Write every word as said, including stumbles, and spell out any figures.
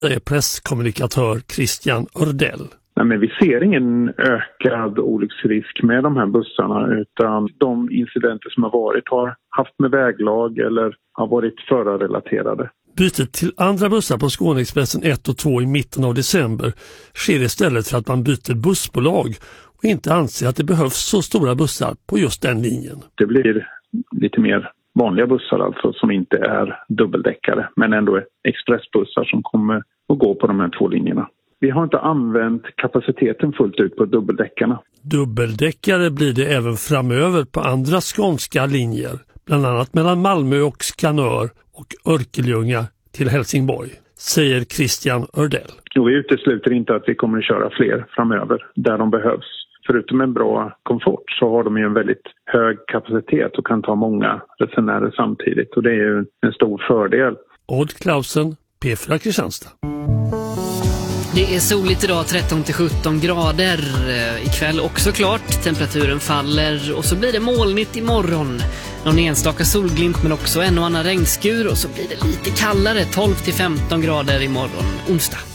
säger presskommunikatör Christian Ördell. Nej, men vi ser ingen ökad olycksrisk med de här bussarna, utan de incidenter som har varit har haft med väglag eller har varit förarrelaterade. Bytet till andra bussar på Skåneexpressen ett och två i mitten av december sker istället för att man byter bussbolag och inte anser att det behövs så stora bussar på just den linjen. Det blir lite mer vanliga bussar alltså som inte är dubbeldäckare, men ändå expressbussar som kommer att gå på de här två linjerna. Vi har inte använt kapaciteten fullt ut på dubbeldäckarna. Dubbeldäckare blir det även framöver på andra skånska linjer, bland annat mellan Malmö och Skanör och Örkelljunga till Helsingborg, säger Christian Ördell. Jo, vi utesluter inte att vi kommer att köra fler framöver där de behövs. Förutom en bra komfort så har de ju en väldigt hög kapacitet och kan ta många resenärer samtidigt, och det är ju en stor fördel. Odd Klausen, P fyra Kristianstad. Det är soligt idag, tretton till sjutton grader. Ikväll också klart, temperaturen faller och så blir det molnigt imorgon. Någon enstaka solglimt men också en och annan regnskur, och så blir det lite kallare, tolv till femton grader imorgon onsdag.